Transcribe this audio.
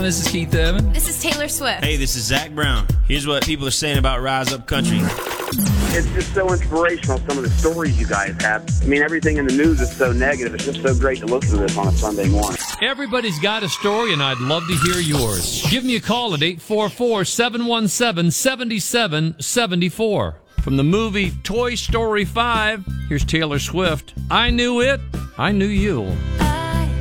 this is Keith Evan. This is Taylor Swift. Hey, this is Zach Brown. Here's what people are saying about Rise Up Country. It's just so inspirational, some of the stories you guys have. I mean, everything in the news is so negative. It's just so great to listen to this on a Sunday morning. Everybody's got a story, and I'd love to hear yours. Give me a call at 844-717-7774. From the movie Toy Story 5, here's Taylor Swift. I knew it. I knew you.